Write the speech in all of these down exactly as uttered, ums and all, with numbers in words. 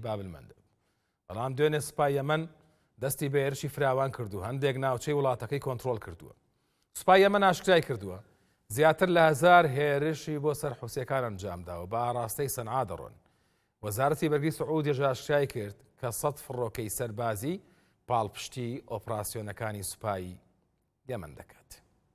بابلمەند. بەڵام دوێنێ سوپای یەمەن دەستی بە هێرشی فراوان کردو، هەندێک ناوچەی وڵاتەکەی کۆنتڕۆڵ کردووە. سوپای یەمەن ئاشکرای کردووە زیاتر لە هەزار هێرشی بۆ سەر حوسەکان ئەنجامداوە بە ئاراستەی سەنعا دەڕۆن. وەزارەتی بەرگری سعودیەش ئاشکرای کرد کە سەد فڕۆکەی سەربازی پاڵپشتی ئۆپراسیۆنەکانی سوپای یەمەن دەکات.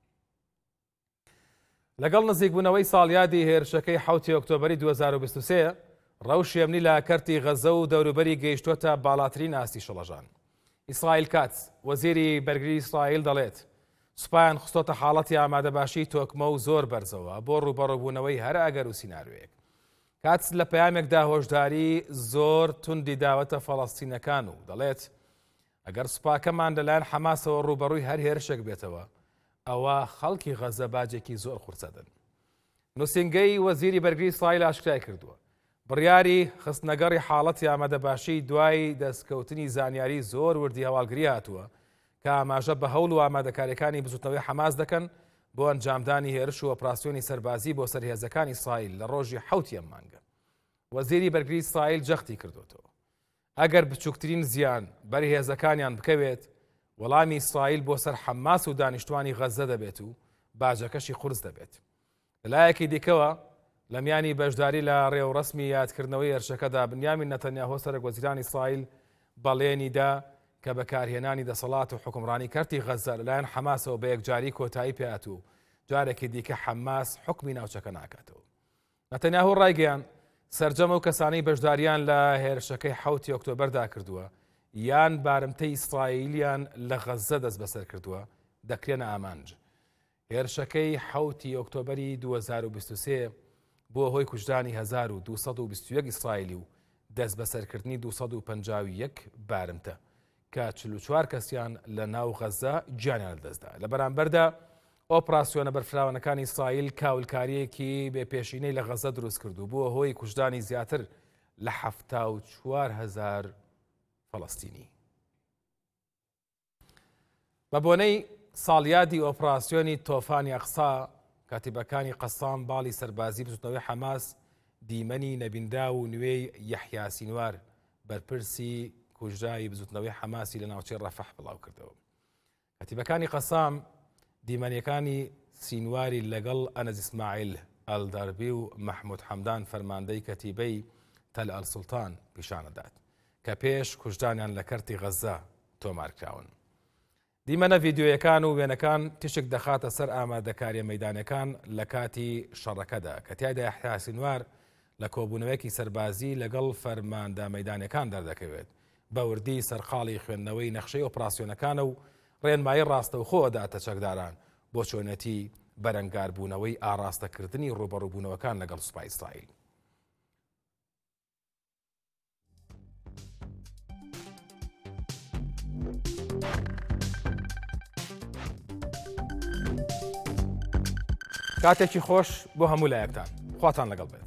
لەگەڵ نزیکبوونەوەی ساڵیادی هێرشەکەی حوتی ئۆکتۆبەری دوو هەزار و بیست و سێ ڕەوشی ئەمنی لە کەرتی غەزە و دەوروبەری گەیشتووەتە باڵاترین ئاستی شەڵەژان. ئیسرائیل کاتس وەزیری بەرگری ئیسرائیل دەڵێت سوپایان خستۆتە حاڵەتی ئامادەباشی تۆکمە و زۆر بەرزەوە بۆ ڕوبەڕووبوونەوەی هەر ئەگەر و سیناروەیەک. کاتس لە پەیامێکدا هۆشداری زۆر توندی داوەتە فەڵەستینەکان و دەڵێت ئەگەر سوپاکەمان لەلایەن حەماسەوە ڕوبەڕووی هەر هێرشێک بێتەوە ئەوە خەڵکی غەزە باجێکی زۆر قورسەدەن. نووسینگەی وەزیری بەرگری ئیسرائیل ئاشکرای کردووە بڕیاری خستنەگەڕی حاڵەتی ئامادەباشی دوای دەستکەوتنی زانیاری زۆر وردی هەواڵگری هاتووە کە ئاماژە بە هەوڵ و ئامادەکاریەکانی بزوتنەوەی حەماس دەکەن بۆ ئەنجامدانی هێرش و ئۆپراسیۆنی سەربازی بۆ سەرهێزەکانی ئیسرائیل لە ڕۆژی حوتی ئەم مانگە. وەزیری بەرگری ئیسرائیل جەختی کردوتەوە ئەگەر بچووکترین زیان بەرهێزەکانیان بکەوێت وەڵامی ئیسرائیل بۆ سەر حەماس و دانیشتوانی غەزە دەبێت و باجەکەشی قورس دەبێت. لەلایەکی دیکەوە لە میانی بەشداری لە ڕێوڕسمی یادکردنەوەی هێرشەکەدا بنیامین نەتەنیاهۆ سەرۆکوەزیرانی ئیسرائیل بەڵێنیدا کە بەکارهێنانی دەسەڵات و حکومڕانی کەرتی غەزە لەلایەن حەماسەوە بە یەکجاری کۆتایی پێهات و جارێکی دیکە حەماس حکمی ناوچەکە ناکاتەوە. نەتەنیاهۆ ڕایگەیان سەرجەمە و کەسانەی بەشداریان لە هێرشەکەی حوتی ئۆکتۆبەردا کردووە یان بارمتەی ئیسرائیلیان لە غەزە دەست بەسەر کردووە دەکرێنە ئامانج. هێرشەکەی حوتی ئۆکتۆبەری دوو هەزار و بیست و سێ بۆ هۆی کوژدانی هەزار و دوو سەد و بیست و یەک ئیسرائیلی و دەست بەسەرکردنی دوو سەد و پەنجاو و یەک بارمتە کە چل و چوار کەسیان لە ناو غەزە گیانیان لەدەستدا. لە بەرامبەردا ئۆپراسیۆنە بەرفراوانەکانی ئیسرائیل کاولکاریەکی بێپێشینەی لە غەزە دروست کردو بووە هۆی کوژدانی زیاتر لە حەفتا و چوار هەزار فەڵەستینی. بە بۆنەی ساڵیادی ئۆپراسیۆنی تۆفانی ئەقسا کاتیبەکانی قەسام باڵی سەربازی بزوتنەوەی حەماس دیمەنی نەبیندا و نوێی یەحیا سینوار بەرپرسی کوژرایی بزوتنەوەی حەماسی لە ناوچەی ڕەفەح بڵاو کردەوە. کاتیبەکانی قەسام دیمەنیەکانی سینواری لەگەڵ ئەنەس ئیسماعیل ئەلدەربی و مەحموود حەمدان فەرماندەی کەتیبەی تەل ئەلسوڵتان پیشانەدات کە پێش کوژدانیان لە کەرتی غەزە تۆمارکراون. دیمەنە ڤیدیۆیەکان و وێنەکان تشک دەخاتە سەر ئامادەکاریە مەیدانەکان لە کاتی شەڕەکەدا کە تیایدا یەحیا سینوار لە کۆبوونەوەیەکی سەربازی لەگەڵ فەرماندە مەیدانەکان دەردەکەوێت بە وردی سەرقاڵی خوێندنەوەی نەخشەی ئۆپراسیۆنەکانە و ڕێنمایی ڕاستەوخۆ داتە چەکداران بۆ چۆنەتی بەرەنگاربوونەوەی ئاراستەکردنی ڕوبەڕووبوونەوەکان لەگەڵ سوپای ئیسرائیل. کاتێکی خۆش بۆ هەموو لایەکتان خواتان لەگەڵ بێت.